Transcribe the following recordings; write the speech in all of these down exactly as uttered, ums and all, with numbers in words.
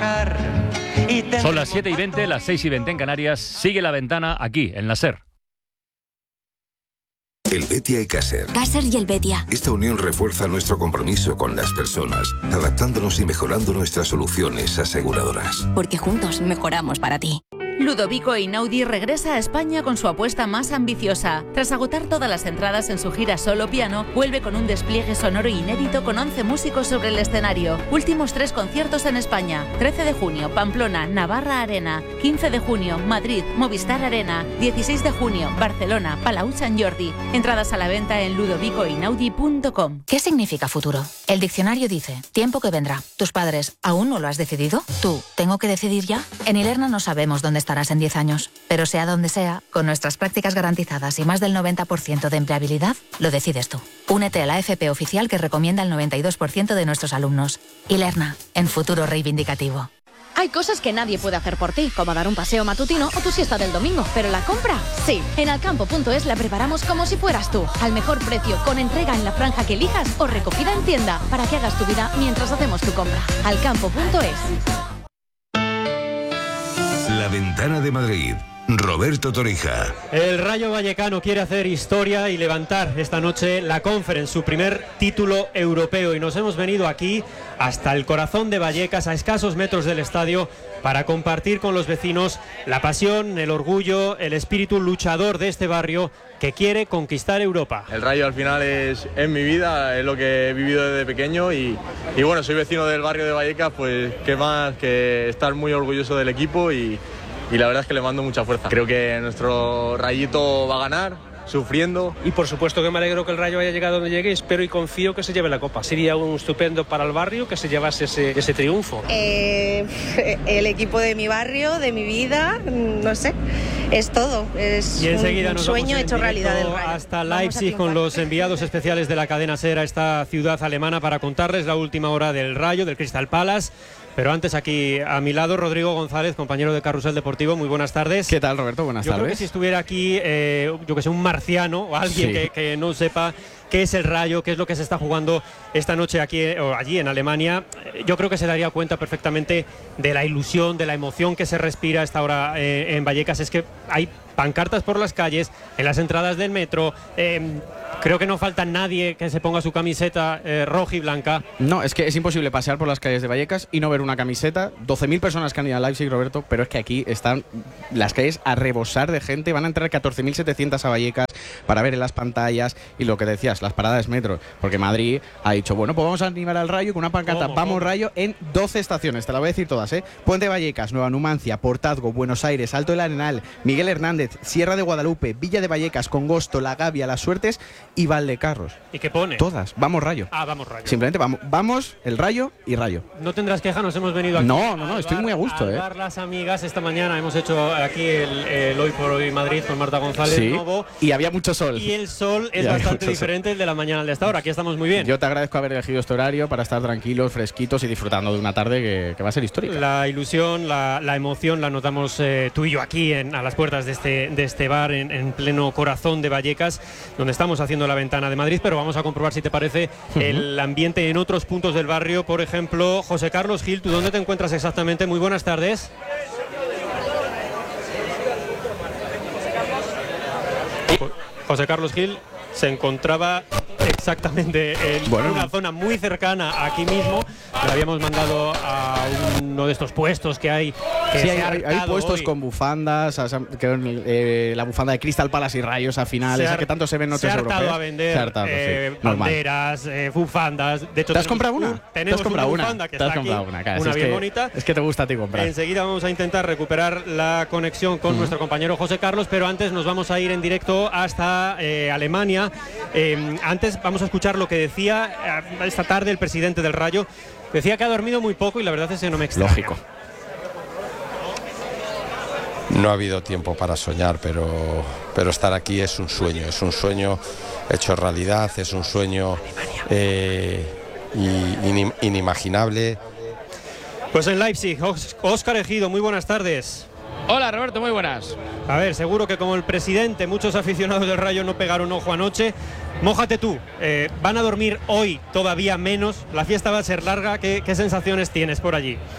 trabajar. Y Son las siete y veinte, las seis y veinte en Canarias. Sigue La Ventana aquí, en la SER. El Betia y Caser. Caser y el Betia. Esta unión refuerza nuestro compromiso con las personas, adaptándonos y mejorando nuestras soluciones aseguradoras. Porque juntos mejoramos para ti. Ludovico Einaudi regresa a España con su apuesta más ambiciosa. Tras agotar todas las entradas en su gira solo piano, vuelve con un despliegue sonoro inédito con once músicos sobre el escenario. Últimos tres conciertos en España. trece de junio, Pamplona, Navarra Arena. quince de junio, Madrid, Movistar Arena. dieciséis de junio, Barcelona, Palau Sant Jordi. Entradas a la venta en ludovico einaudi punto com. ¿Qué significa futuro? El diccionario dice, tiempo que vendrá. ¿Tus padres aún no lo has decidido? ¿Tú, tengo que decidir ya? En Ilerna no sabemos dónde estarás en diez años, pero sea donde sea, con nuestras prácticas garantizadas y más del noventa por ciento de empleabilidad, lo decides tú. Únete a la F P oficial que recomienda el noventa y dos por ciento de nuestros alumnos. Ilerna, en futuro reivindicativo. Hay cosas que nadie puede hacer por ti, como dar un paseo matutino o tu siesta del domingo, pero la compra, sí. En alcampo punto es la preparamos como si fueras tú, al mejor precio, con entrega en la franja que elijas o recogida en tienda, para que hagas tu vida mientras hacemos tu compra. alcampo punto es. La Ventana de Madrid. Roberto Torija. El Rayo Vallecano quiere hacer historia y levantar esta noche la Conference, su primer título europeo, y nos hemos venido aquí hasta el corazón de Vallecas, a escasos metros del estadio, para compartir con los vecinos la pasión, el orgullo, el espíritu luchador de este barrio que quiere conquistar Europa. El Rayo al final es, es mi vida, es lo que he vivido desde pequeño y, y bueno, soy vecino del barrio de Vallecas, pues qué más que estar muy orgulloso del equipo y Y la verdad es que le mando mucha fuerza. Creo que nuestro Rayito va a ganar, sufriendo. Y por supuesto que me alegro que el Rayo haya llegado donde llegue, espero y confío que se lleve la copa. Sería un estupendo para el barrio que se llevase ese, ese triunfo. Eh, el equipo de mi barrio, de mi vida, no sé, es todo. Es y enseguida un nos sueño hecho realidad del Rayo. Hasta Leipzig con los enviados especiales de la cadena SER a esta ciudad alemana para contarles la última hora del Rayo, del Crystal Palace. Pero antes, aquí a mi lado, Rodrigo González, compañero de Carrusel Deportivo. Muy buenas tardes. ¿Qué tal, Roberto? Buenas yo tardes. Yo creo que si estuviera aquí, eh, yo que sé, un marciano o alguien sí. que, que no sepa qué es el Rayo, qué es lo que se está jugando esta noche aquí o allí en Alemania, yo creo que se daría cuenta perfectamente de la ilusión, de la emoción que se respira a esta hora eh, en Vallecas. Es que hay pancartas por las calles, en las entradas del metro. Eh, creo que no falta nadie que se ponga su camiseta eh, roja y blanca. No, es que es imposible pasear por las calles de Vallecas y no ver una camiseta. doce mil personas que han ido a Leipzig, Roberto, pero es que aquí están las calles a rebosar de gente. Van a entrar catorce mil setecientas a Vallecas para ver en las pantallas y lo que decías, las paradas metro, porque Madrid ha dicho, bueno, pues vamos a animar al Rayo con una pancarta, ¿Cómo, vamos cómo? Rayo, en doce estaciones, te la voy a decir todas, ¿eh? Puente Vallecas, Nueva Numancia, Portazgo, Buenos Aires, Alto del Arenal, Miguel Hernández, Sierra de Guadalupe, Villa de Vallecas, Congosto, La Gavia, Las Suertes y Valdecarros. ¿Y qué pone? Todas, vamos Rayo. Ah, vamos Rayo. Simplemente vamos, vamos el Rayo y Rayo. No tendrás queja, nos hemos venido aquí. No, no, no, estoy bar, muy a gusto, al ¿eh? bar Las Amigas. Esta mañana hemos hecho aquí el, el Hoy por Hoy Madrid con Marta González sí, Novo. Y había mucho sol. Y el sol es bastante diferente el de la mañana al de esta hora. Aquí estamos muy bien. Yo te agradezco haber elegido este horario para estar tranquilos, fresquitos y disfrutando de una tarde que, que va a ser histórica. La ilusión, la, la emoción la notamos eh, tú y yo aquí en, a las puertas de este, de este bar en, en pleno corazón de Vallecas, donde estamos haciendo La Ventana de Madrid, pero vamos a comprobar si te parece uh-huh. el ambiente en otros puntos del barrio. Por ejemplo, José Carlos Gil, ¿tú dónde te encuentras exactamente? Muy buenas tardes. José Carlos Gil se encontraba exactamente en bueno, una zona muy cercana aquí mismo. Le habíamos mandado a uno de estos puestos que hay. Que sí, se hay, hay puestos hoy. con bufandas, que, eh, la bufanda de Crystal Palace y Rayos a finales, esa que tanto se ven en otros europeos. Se ha hartado a vender hartado, eh, sí, banderas, eh, bufandas. De hecho, ¿te has comprado una? Tenemos ¿Te has comprado una bufanda que ¿Te has está comprado aquí, una? Claro, una es bien que, bonita. Es que te gusta a ti comprar. Enseguida vamos a intentar recuperar la conexión con uh-huh. nuestro compañero José Carlos, pero antes nos vamos a ir en directo hasta eh, Alemania. Eh, antes vamos a escuchar lo que decía eh, esta tarde el presidente del Rayo. Decía que ha dormido muy poco y la verdad es que no me extraña. Lógico. No ha habido tiempo para soñar, pero, pero estar aquí es un sueño, es un sueño hecho realidad, es un sueño eh, in, inimaginable. Pues en Leipzig, Óscar Ejido, muy buenas tardes. Hola Roberto, muy buenas. A ver, seguro que como el presidente, muchos aficionados del Rayo no pegaron ojo anoche. Mójate tú, eh, ¿van a dormir hoy todavía menos? La fiesta va a ser larga, ¿qué, qué sensaciones tienes por allí?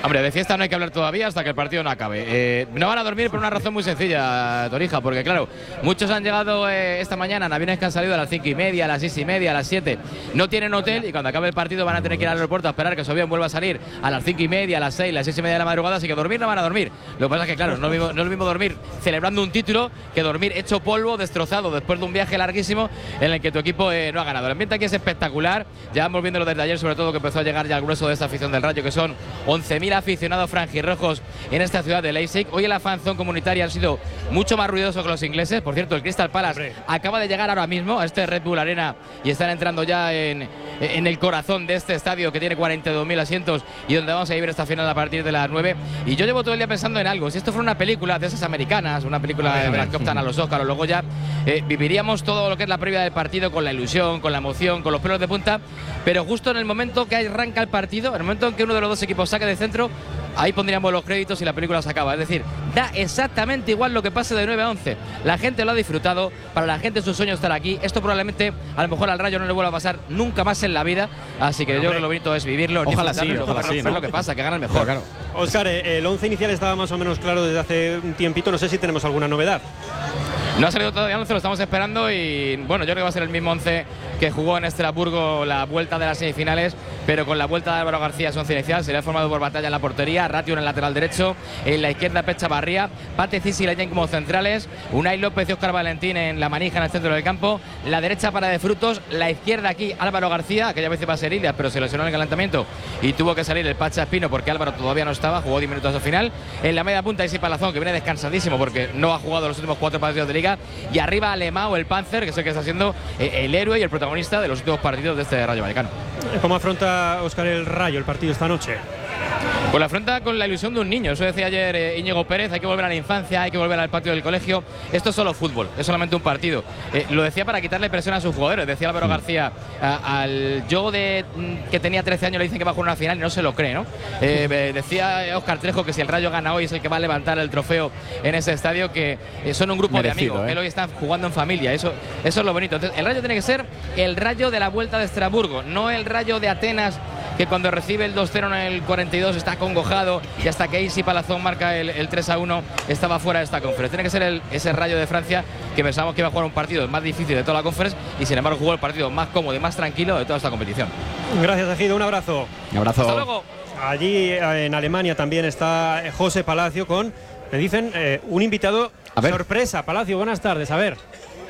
Hombre, de fiesta no hay que hablar todavía hasta que el partido no acabe. Eh, no van a dormir por una razón muy sencilla, Torija, porque claro, muchos han llegado eh, esta mañana en aviones que han salido a las cinco y media, a las seis y media, a las siete. No tienen hotel y cuando acabe el partido van a tener que ir al aeropuerto a esperar que su avión vuelva a salir a las cinco y media, a las seis, a las seis y media de la madrugada, así que dormir no van a dormir. Lo que pasa es que claro, no es lo mismo, no es lo mismo dormir celebrando un título que dormir hecho polvo, destrozado, después de un viaje larguísimo en el que tu equipo eh, no ha ganado. El ambiente aquí es espectacular, ya vamos viéndolo desde ayer, sobre todo que empezó a llegar ya al grueso de esta afición del Rayo, que son once mil aficionados franjirrojos en esta ciudad de Leipzig. Hoy en la fan zone comunitaria han sido mucho más ruidosos que los ingleses. Por cierto, el Crystal Palace Hombre. acaba de llegar ahora mismo a este Red Bull Arena y están entrando ya en, en el corazón de este estadio que tiene cuarenta y dos mil asientos y donde vamos a vivir esta final a partir de las nueve. Y yo llevo todo el día pensando en algo. Si esto fuera una película de esas americanas, una película de las que optan a los Oscars, luego ya eh, viviríamos todo lo que es la previa del partido con la ilusión, con la emoción, con los pelos de punta, pero justo en el momento que arranca el partido, en el momento en que uno de los dos equipos saque de centro, ahí pondríamos los créditos y la película se acaba. Es decir, da exactamente igual lo que pase de nueve a once. La gente lo ha disfrutado, para la gente es un sueño estar aquí. Esto probablemente, a lo mejor al Rayo no le vuelva a pasar nunca más en la vida. Así que yo creo que lo bonito es vivirlo. Ojalá sí, ojalá sí, ¿no? Lo que pasa, que gana el mejor. Claro. Óscar, el once inicial estaba más o menos claro desde hace un tiempito. No sé si tenemos alguna novedad. No ha salido todavía el once, lo estamos esperando y bueno, yo creo que va a ser el mismo once que jugó en Estrasburgo la vuelta de las semifinales, pero con la vuelta de Álvaro García es once inicial. Sería formado por Batalla en la portería, Ratio en el lateral derecho, en la izquierda Pecha Barría, Pate Cisi y Leyen como centrales, Unai López y Óscar Valentín en la manija en el centro del campo, la derecha para De Frutos, la izquierda aquí Álvaro García, aquella vez iba a ser Ilias, pero se lesionó en el calentamiento y tuvo que salir el Pacha Espino porque Álvaro todavía no estaba, jugó diez minutos al final. En la media punta Isi Palazón, que viene descansadísimo porque no ha jugado los últimos cuatro partidos de liga, y arriba Alemão, el Panzer, que es el que está siendo el héroe y el protagonista de los últimos partidos de este Rayo Vallecano. ¿Cómo afronta Óscar el Rayo el partido esta noche? Pues la afronta con la ilusión de un niño. Eso decía ayer eh, Íñigo Pérez, hay que volver a la infancia, hay que volver al patio del colegio. Esto es solo fútbol, es solamente un partido. Eh, lo decía para quitarle presión a sus jugadores. Decía Álvaro García, a, al yo de que tenía trece años le dicen que va a jugar una final y no se lo cree, ¿no? Eh, decía Óscar Trejo que si el Rayo gana hoy es el que va a levantar el trofeo en ese estadio, que eh, son un grupo Merecido, de amigos, ¿eh? que hoy están jugando en familia. Eso, eso es lo bonito. Entonces, el Rayo tiene que ser el Rayo de la vuelta de Estrasburgo, no el Rayo de Atenas, que cuando recibe el dos cero en el cuarenta y dos está congojado y hasta que Isi Palazón marca el, el tres a uno estaba fuera de esta conferencia. Tiene que ser el, ese Rayo de Francia que pensamos que iba a jugar un partido más difícil de toda la conferencia y sin embargo jugó el partido más cómodo y más tranquilo de toda esta competición. Gracias, Ejido, un abrazo. Un abrazo. Hasta luego. Allí en Alemania también está José Palacio con, me dicen, eh, un invitado sorpresa. Palacio, buenas tardes, a ver.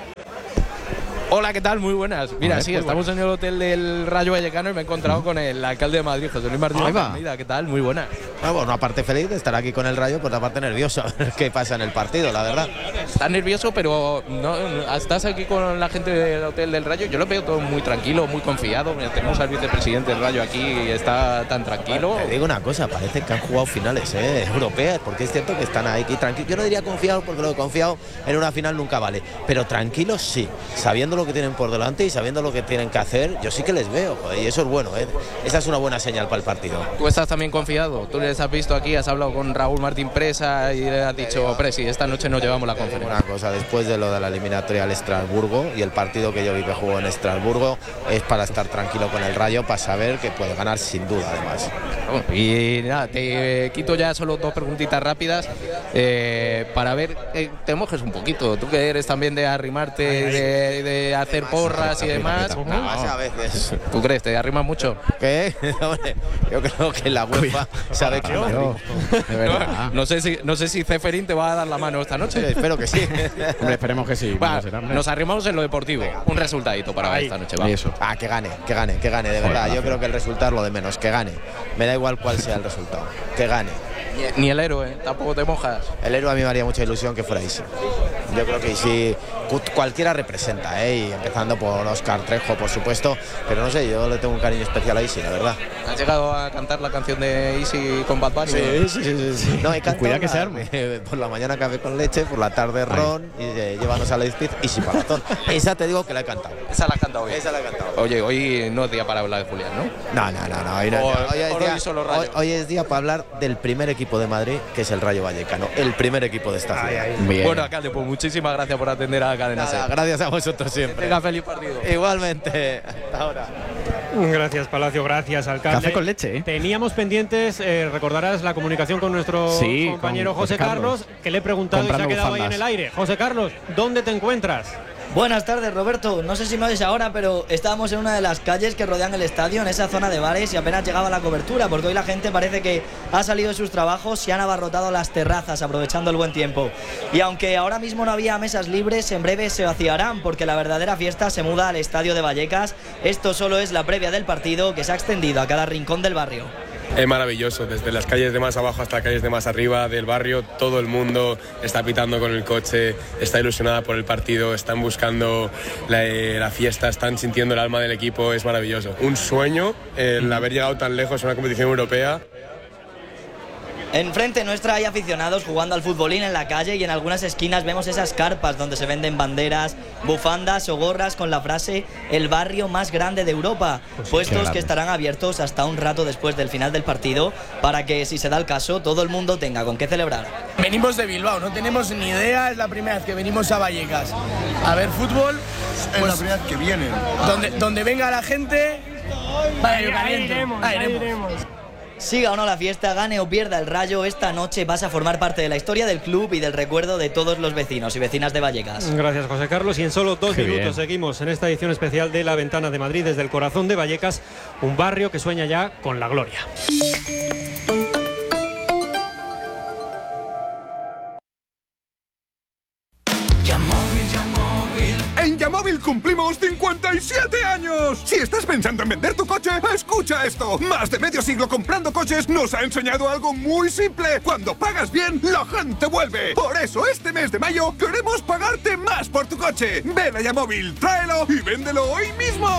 Hola, ¿qué tal? Muy buenas. Mira, ver, sí, muy estamos buenas. en el hotel del Rayo Vallecano y me he encontrado con el alcalde de Madrid, José Luis Martínez Ahí va. Almeida. ¿Qué tal? Muy buenas. Ah, bueno, una parte feliz de estar aquí con el Rayo, pues la parte nerviosa, a ver qué pasa en el partido, la verdad. Estás nervioso, pero no, estás aquí con la gente del hotel del Rayo. Yo lo veo todo muy tranquilo, muy confiado. Mira, tenemos al vicepresidente del Rayo aquí y está tan tranquilo. Te digo una cosa, parece que han jugado finales ¿eh? europeas, porque es cierto que están ahí tranquilos. Yo no diría confiados, porque lo de confiado en una final nunca vale, pero tranquilos sí, sabiendo lo que tienen por delante y sabiendo lo que tienen que hacer, yo sí que les veo, joder, y eso es bueno, ¿eh? Esa es una buena señal para el partido. Tú estás también confiado, tú les has visto aquí, has hablado con Raúl Martín Presa y le has dicho, Presi, esta noche nos llevamos la conferencia. Una cosa, después de lo de la eliminatoria al Estrasburgo y el partido que yo vi que jugó en Estrasburgo, es para estar tranquilo con el Rayo, para saber que puede ganar sin duda, además. Y nada, te quito ya solo dos preguntitas rápidas eh, para ver, eh, te mojes un poquito, tú que eres también de arrimarte, de, de hacer porras y demás. No, a veces. ¿Tú crees? ¿Te arrimas mucho? ¿Qué? Hombre, yo creo que la UEFA sabe que me arrimo. De verdad. No sé si no sé si Ceferín te va a dar la mano esta noche. Sí, espero que sí. Hombre, esperemos que sí. Va, nos arrimamos en lo deportivo. Un resultadito para esta noche. Va. Eso. Ah, que gane, que gane, que gane, de verdad. Yo creo que el resultado es lo de menos, que gane. Me da igual cuál sea el resultado. Que gane. Ni, ni el héroe, tampoco te mojas. El héroe a mí me haría mucha ilusión que fuera Isi. Yo creo que Isi cualquiera representa, ¿eh? Y empezando por Óscar Trejo, por supuesto. Pero no sé, yo le tengo un cariño especial a Isi, la verdad. ¿Has llegado a cantar la canción de Isi con Bad Bunny? Sí, sí, sí, sí, sí. No, he cantado Cuidado que se arme. Por la mañana café con leche, por la tarde ron, y eh, llévanos a la Speed y Isi Palazón. Esa te digo que la he cantado. Esa la has cantado bien. Esa la he cantado. Oye, hoy no es día para hablar de Julián, ¿no? No, no, no, no. Hoy, no, O- hoy es o día, hoy solo Rayo. hoy- hoy es día para hablar del primer equipo de Madrid, que es el Rayo Vallecano. El primer equipo de esta ciudad. Bien. Bueno, alcalde, pues muchísimas gracias por atender a la cadena Nada, SER. gracias a vosotros siempre. Tenga feliz partido. Igualmente. Hasta ahora. Gracias, Palacio, gracias, alcalde. Café con leche, ¿eh? Teníamos pendientes, eh, recordarás la comunicación con nuestro sí, compañero con José, José Carlos, Carlos, que le he preguntado y se ha quedado bufandas. ahí en el aire. José Carlos, ¿dónde te encuentras? Buenas tardes, Roberto. No sé si me oyes ahora, pero estábamos en una de las calles que rodean el estadio, en esa zona de bares, y apenas llegaba la cobertura, porque hoy la gente parece que ha salido de sus trabajos y han abarrotado las terrazas, aprovechando el buen tiempo. Y aunque ahora mismo no había mesas libres, en breve se vaciarán, porque la verdadera fiesta se muda al estadio de Vallecas. Esto solo es la previa del partido, que se ha extendido a cada rincón del barrio. Es maravilloso, desde las calles de más abajo hasta las calles de más arriba del barrio, todo el mundo está pitando con el coche, está ilusionada por el partido, están buscando la, la fiesta, están sintiendo el alma del equipo, es maravilloso. Un sueño el haber llegado tan lejos a una competición europea. Enfrente nuestra hay aficionados jugando al futbolín en la calle, y en algunas esquinas vemos esas carpas donde se venden banderas, bufandas o gorras con la frase "el barrio más grande de Europa", pues puestos que estarán abiertos hasta un rato después del final del partido, para que, si se da el caso, todo el mundo tenga con qué celebrar. Venimos de Bilbao, no tenemos ni idea, es la primera vez que venimos a Vallecas a ver fútbol. Pues, es la primera vez que vienen. Donde, donde venga la gente, ahí, ahí iremos, ahí iremos. Siga o no la fiesta, gane o pierda el Rayo, esta noche vas a formar parte de la historia del club y del recuerdo de todos los vecinos y vecinas de Vallecas. Gracias, José Carlos. Y en solo dos Qué minutos bien. seguimos en esta edición especial de La Ventana de Madrid, desde el corazón de Vallecas, un barrio que sueña ya con la gloria. En Yamóvil cumplimos cincuenta y siete años. Si estás pensando en vender tu coche, escucha esto. Más de medio siglo comprando coches nos ha enseñado algo muy simple. Cuando pagas bien, la gente vuelve. Por eso este mes de mayo queremos pagarte más por tu coche. Ven a Yamóvil, tráelo y véndelo hoy mismo.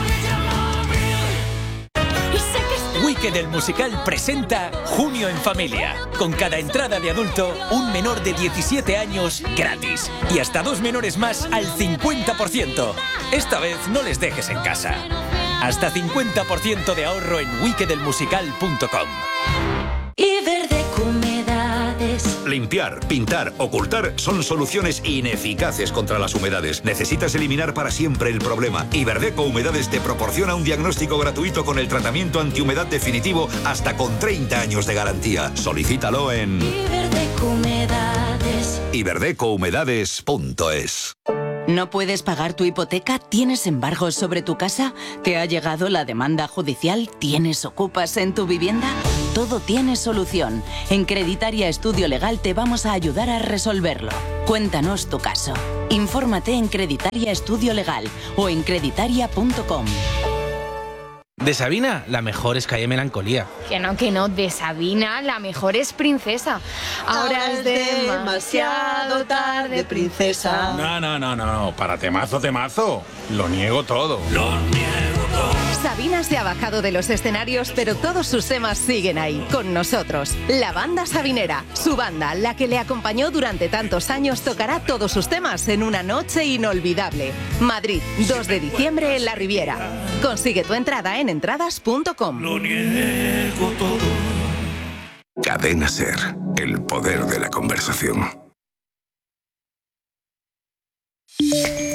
Wicked el musical presenta Junio en Familia. Con cada entrada de adulto, un menor de diecisiete años gratis. Y hasta dos menores más al cincuenta por ciento. Esta vez no les dejes en casa. Hasta cincuenta por ciento de ahorro en wicked el musical punto com. Iberdeco Humedades. Limpiar, pintar, ocultar son soluciones ineficaces contra las humedades. Necesitas eliminar para siempre el problema. Iberdeco Humedades te proporciona un diagnóstico gratuito con el tratamiento antihumedad definitivo hasta con treinta años de garantía. Solicítalo en Iberdeco Humedades. iberdeco humedades punto es. ¿No puedes pagar tu hipoteca? ¿Tienes embargos sobre tu casa? ¿Te ha llegado la demanda judicial? ¿Tienes ocupas en tu vivienda? Todo tiene solución. En Creditaria Estudio Legal te vamos a ayudar a resolverlo. Cuéntanos tu caso. Infórmate en Creditaria Estudio Legal o en creditaria punto com. De Sabina, la mejor es Calle Melancolía. Que no, que no, de Sabina, la mejor es Princesa. Ahora, Ahora es demasiado tarde, princesa. No, no, no, no, para temazo, temazo. Lo niego todo. Lo niego todo. Sabina se ha bajado de los escenarios, pero todos sus temas siguen ahí, con nosotros. La banda sabinera, su banda, la que le acompañó durante tantos años, tocará todos sus temas en una noche inolvidable. Madrid, dos de diciembre en la Riviera. Consigue tu entrada en entradas punto com. Lo niego todo. Cadena Ser, el poder de la conversación.